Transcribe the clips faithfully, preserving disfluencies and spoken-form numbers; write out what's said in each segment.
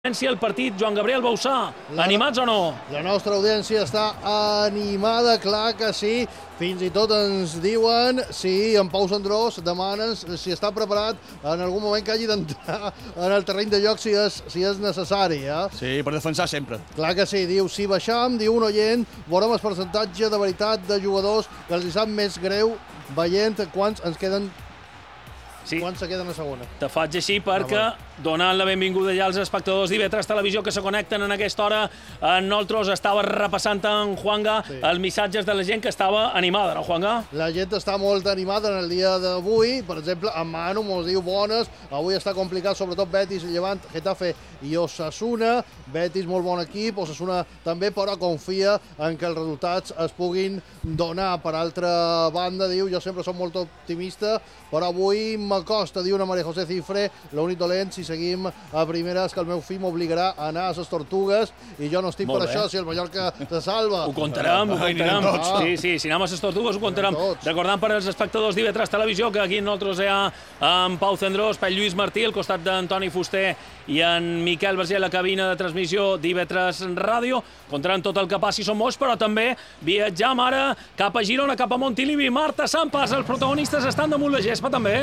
El partit, Joan Gabriel Bausà, animats o no? La nostra audiència està animada, clar que sí. Fins i tot ens diuen si en Pau Sandrós demanen si està preparat en algun moment que hagi d'entrar en el terreny de joc si és, si és necessari. Eh? Sí, per defensar sempre. Clar que sí. Diu, si baixam, diu un oient, veurem el percentatge de veritat de jugadors que els sap més greu veient quants ens queden. Sí. Quan se queden a segona? Te faig així perquè, donant la benvinguda ja als espectadors d'I V tres Televisió que se connecten en aquesta hora, en nosaltres estava repassant en Juanga sí. els missatges de la gent que estava animada, no, Juanga? La gent està molt animada en el dia d'avui. Per exemple, en Manu mos diu bones. Avui està complicat, sobretot Betis, Llevant, Getafe i Osasuna. Betis, molt bon equip. Osasuna també, però confia en que els resultats es puguin donar. Per altra banda, diu, jo sempre soc molt optimista, però avui m'acosta, diu una Maria José Cifre, l'únic dolent, si seguim a primera, és que el meu fill m'obligarà a anar a les Tortugues i jo no estic molt per bé. això, si el Mallorca se salva. Ho contarem, ho contarem. Ah. Sí, sí, si anem a les Tortugues ho contarem. Recordant per als espectadors d'I V tres Televisió que aquí nosaltres hi ha en Pau Sandrós, Pell Lluís Martí, al costat d'Antoni Fuster i en Miquel Verger, la cabina de transmissió d'I V tres Ràdio. Contaran tot el que passi, som molts, però també viatjam ara cap a Girona, cap a Montilivi. Marta Sampas, els protagonistes estan damunt la gespa també.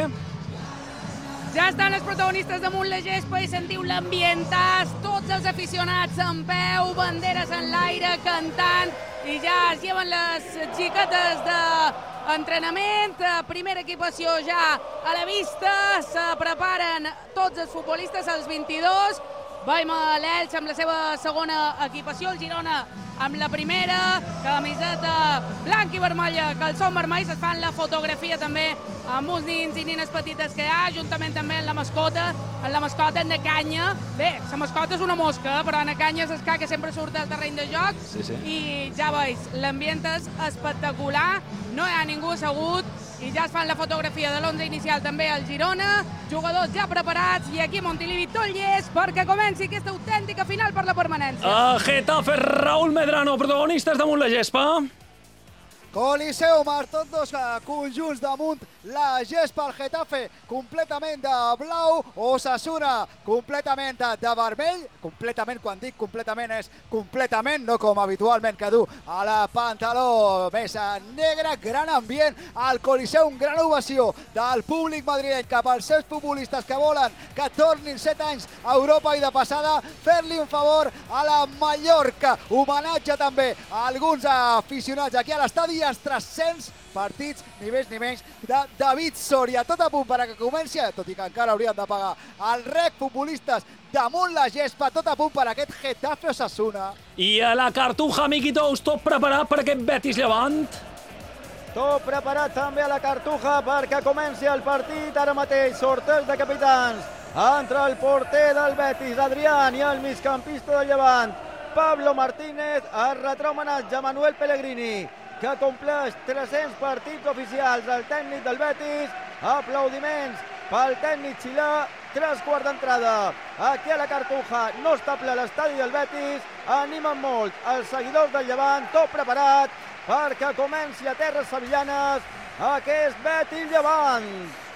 Ja estan els protagonistes damunt la gespa i sentiu l'ambientàs, tots els aficionats en peu, banderes en l'aire, cantant, i ja es lleven les xiquetes d'entrenament, primera equipació ja a la vista, se preparen tots els futbolistes, els vint-i-dos, veiem l'Elx amb la seva segona equipació, el Girona amb la primera, camiseta blanca i vermella, calçons vermells, es fan la fotografia també amb uns nins i nines petites que hi ha, juntament també amb la mascota, amb la mascota en la canya. Bé, la mascota és una mosca, però en la canya és el ca que sempre surt al terreny de joc, sí, sí. I ja veus, l'ambient és espectacular, no hi ha ningú assegut, i ja es fan la fotografia de l'onze inicial també al Girona, jugadors ja preparats, i aquí a Montilivi tot llest perquè comenci aquesta autèntica final per la permanència. A Getafe, Raúl Medrano, protagonistes damunt la gespa. Coliseum, tots dos conjunts damunt la gespa, el Getafe completament de blau, Osasuna completament de vermell, completament, quan dic completament és completament, no com habitualment que du a la pantaló més negre, gran ambient al Coliseum, gran ovació del públic madrileny cap als seus futbolistes que volen que tornin set anys a Europa i de passada fer-li un favor a la Mallorca, homenatge també a alguns aficionats aquí a l'estadi i els tres-cents partits, ni més ni menys, de David Soria. Tot a punt per a que comenci, tot i que encara haurien de pagar el rec futbolistes damunt la gespa, tot a punt per a aquest Getafe Osasuna. I a la Cartuja, Miquitous, tot preparat per aquest Betis Llevant? Tot preparat també a la Cartuja perquè comenci el partit. Ara mateix sorteig de capitans entre el porter del Betis, Adrián, i el migcampista del Llevant, Pablo Martínez. Es retrà homenatge a Manuel Pellegrini, que compleix tres-cents partits oficials. El tècnic del Betis, aplaudiments pel tècnic xilè, tres quarts d'entrada. Aquí a la Cartuja no està ple l'estadi del Betis, animen molt els seguidors del Llevant, tot preparat perquè comenci a terres sevillanes aquest Betis Llevant.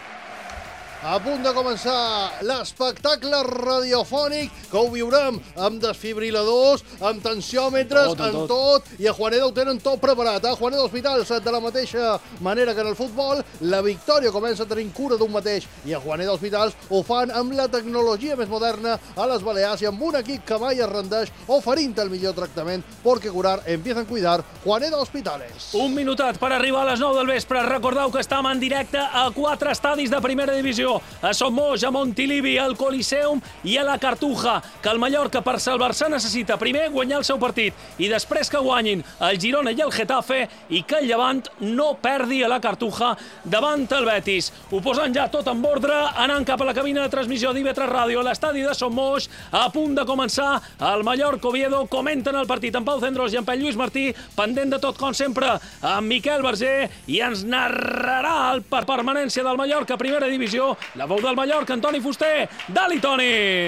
A punt de començar l'espectacle radiofònic que ho viurem amb desfibriladors, amb tensiòmetres, tot, amb tot. tot, i a Juaneda ho tenen tot preparat. A Juaneda Hospitals, de la mateixa manera que en el futbol, la victòria comença tenint cura d'un mateix, i a Juaneda Hospitals ho fan amb la tecnologia més moderna a les Balears i amb un equip que mai es rendeix, oferint el millor tractament, perquè curar empiezan a cuidar. Juaneda Hospitales. Un minutet per arribar a les nou del vespre. Recordeu que estem en directe a quatre estadis de primera divisió. A Somos, a Montilivi, al Coliseum i a la Cartuja, que el Mallorca per salvar-se necessita primer guanyar el seu partit i després que guanyin el Girona i el Getafe i que el Llevant no perdi a la Cartuja davant el Betis. Ho posen ja tot en ordre, anant cap a la cabina de transmissió d'I V tres Ràdio, a l'estadi de Somos, a punt de començar el Mallorca-Oviedo. Comenten el partit en Pau Sandrós i en Pell Lluís Martí, pendent de tot com sempre amb Miquel Verger, i ens narrarà el per permanència del Mallorca a primera divisió la veu del Mallorca, Antoni Fuster. Dali, Toni!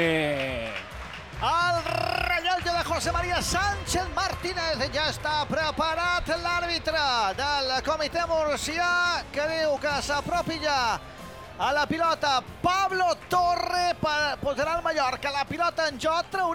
El rellotge de José María Sánchez Martínez. Ja està preparat l'àrbitre del comitè murcià, que diu que s'apropi ja a la pilota Pablo Torre, posarà el Mallorca la pilota en joc,